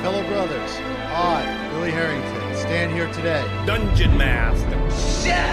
Fellow brothers, I, Billy Harrington, stand here today Dungeon Master. Shut